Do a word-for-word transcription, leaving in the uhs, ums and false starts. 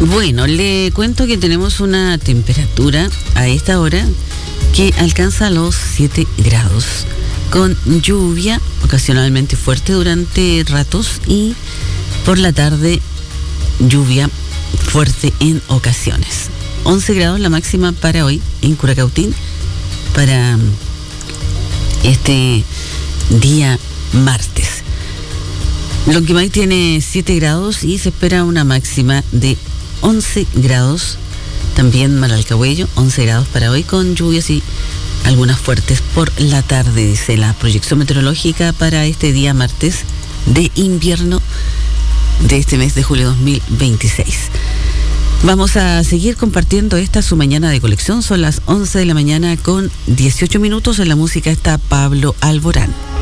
Bueno, le cuento que tenemos una temperatura a esta hora que alcanza los siete grados, con lluvia ocasionalmente fuerte durante ratos y por la tarde lluvia fuerte en ocasiones. once grados la máxima para hoy en Curacautín, para este día martes. Lonquimay tiene siete grados y se espera una máxima de once grados. También Malalcahuello, once grados para hoy, con lluvias y algunas fuertes por la tarde, dice la proyección meteorológica para este día martes de invierno de este mes de julio dos mil veintiséis. Vamos a seguir compartiendo esta su mañana de colección. Son las once de la mañana con dieciocho minutos. En la música está Pablo Alborán.